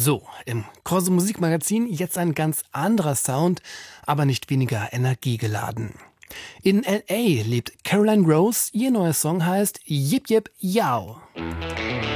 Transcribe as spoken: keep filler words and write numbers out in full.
So, im Corso Musikmagazin jetzt ein ganz anderer Sound, aber nicht weniger energiegeladen. In L A lebt Caroline Rose, ihr neuer Song heißt Yip Yip Yow.